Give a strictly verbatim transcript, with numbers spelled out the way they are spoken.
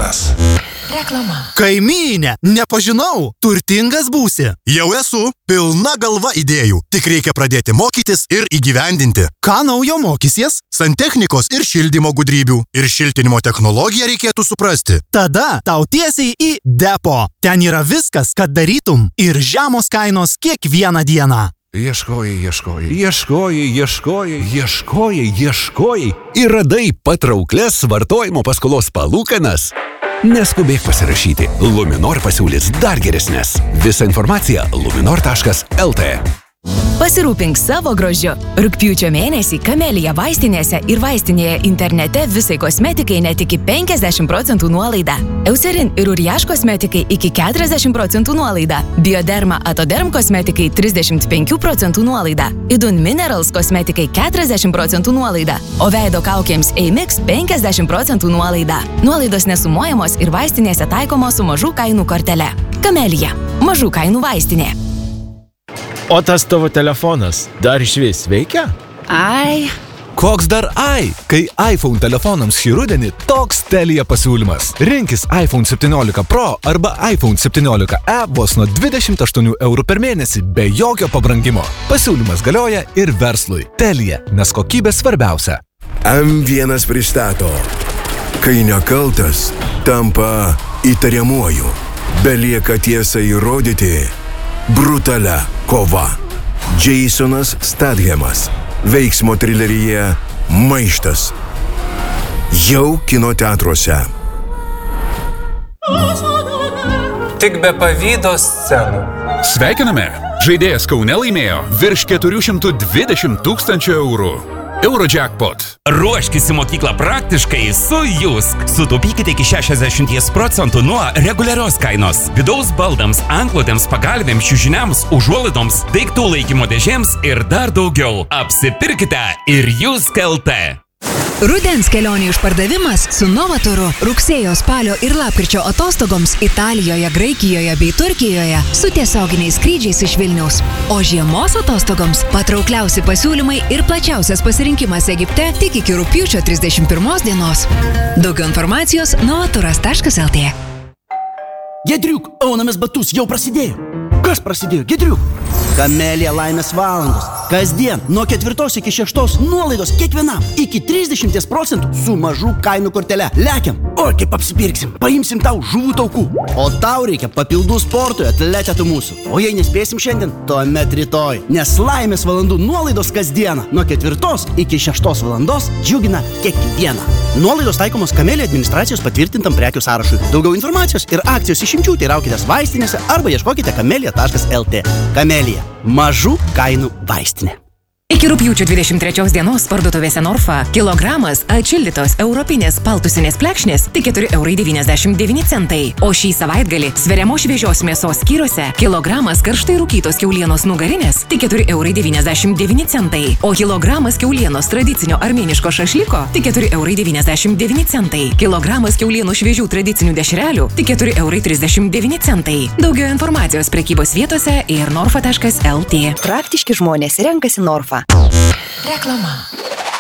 Telefonas. Reklama. Kaimynė, nepažinau, turtingas būsi. Jau esu, pilna galva idėjų. Tik reikia pradėti mokytis ir įgyvendinti. Ką naujo mokysies? Santechnikos ir šildymo gudrybių. Ir šiltinimo technologiją reikėtų suprasti. Tada tau tiesiai į depo. Ten yra viskas, kad darytum. Ir žemos kainos kiekvieną dieną. Ieškojai, ieškojai, ieškojai, ieškojai, ieškojai, ieškojai ir radai patrauklias vartojimo paskolos palūkanas. Neskubėk pasirašyti. Luminor pasiūlys dar geresnės. Visa informacija luminor taškas el tė. Pasirūpink savo grožiu. Rugpjūčio mėnesį Kamelija vaistinėse ir vaistinėje internete visai kosmetikai net iki penkiasdešimt procentų nuolaida. Eucerin ir Uriaš kosmetikai iki keturiasdešimt procentų nuolaida. Bioderma Atoderm kosmetikai trisdešimt penkių procentų nuolaida. Idun Minerals kosmetikai keturiasdešimt procentų nuolaida. O veido kaukėms Eimix penkiasdešimt procentų nuolaida. Nuolaidos nesumuojamos ir vaistinėse taikomos su mažų kainų kortele. Kamelija. Mažų kainų vaistinė. O tas tavo telefonas dar išvis veikia? Ai. Koks dar ai? Kai iPhone telefonams šį rudenį toks Telia pasiūlymas. Rinkis iPhone septyniolika Pro arba iPhone septyniolika e vos nuo dvidešimt aštuonių eurų per mėnesį be jokio pabrangimo. Pasiūlymas galioja ir verslui. Telia, nes kokybė svarbiausia. em vienas pristato. Kai nekaltas, tampa įtariamuoju. Belieka tiesą įrodyti. Brutalia kova. Jasonas Stathamas. Veiksmo trileryje Maištas. Jau kino teatruose. Tik be pavydo scenų. Sveikiname! Žaidėjas Kaune laimėjo virš keturi šimtai dvidešimt tūkstančių eurų. Eurojackpot. Ruoškis į mokyklą praktiškai su Jusk. Sutaupykite iki šešiasdešimt procentų nuo reguliarios kainos. Vidaus baldams, anklodėms, pagalvėms, čiužiniams, užuolaidoms, daiktų laikymo dėžėms ir dar daugiau. Apsipirkite ir Jusk el tė. Rudens kelionių išpardavimas su Novaturu. Rugsėjo, spalio ir lapkričio atostogoms Italijoje, Graikijoje bei Turkijoje su tiesioginiais skrydžiais iš Vilniaus. O žiemos atostogoms patraukliausi pasiūlymai ir plačiausias pasirinkimas Egipte tik iki rugpjūčio trisdešimt pirmos dienos. Daugiau informacijos novaturas taškas el tė. Gedriuk, aunamės batus jau prasidėjo. Kas prasidėjo, Gedriuk? Kamelija laimės valandos. Kasdien nuo ketvirtos iki šeštos nuolaidos kiekvienam iki trisdešimt procentų su mažų kainų kortele. Lekiam, o kaip apsipirksim, paimsim tau žuvų taukų. O tau reikia papildų sportui, atletė tu mūsų. O jei nespėsim šiandien, tuomet rytoj. Nes laimės valandų nuolaidos kasdieną nuo ketvirtos iki šeštos valandos džiugina kiekvieną. Nuolaidos taikomos Kamelija administracijos patvirtintam prekių sąrašui. Daugiau informacijos ir akcijos išimčių teiraukitės vaistinėse arba ieškokite kamelija taškas el tė. Kamelija. Mažų kainų vaistinė. Iki rugpjūčio dvidešimt trečios dienos parduotuvėse Norfa kilogramas atšildytos europinės paltusinės plekšnės tik keturi eurai devyniasdešimt devyni centai. O šį savaitgalį sveriamos šviežios mėsos skyriuose kilogramas karštai rūkytos kiaulienos nugarinės tik keturi eurai devyniasdešimt devyni centai. O kilogramas kiaulienos tradicinio armėniško šašliko tik keturi eurai devyniasdešimt devyni centai. Kilogramas kiaulienos šviežių tradicinių dešrelių tik keturi eurai trisdešimt devyni centai. Daugiau informacijos prekybos vietose ir norfa taškas el tė. Praktiški žmonės renkasi Norfa. Reklama.